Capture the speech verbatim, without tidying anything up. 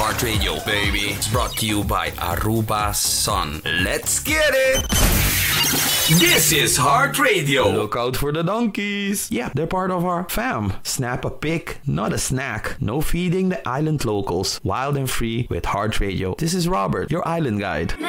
Heart Radio, baby. It's brought to you by Aruba Sun. Let's get it! This is Heart Radio. Look out for the donkeys. Yeah, they're part of our fam. Snap a pic, not a snack. No feeding the island locals. Wild and free with Heart Radio. This is Robert, your island guide.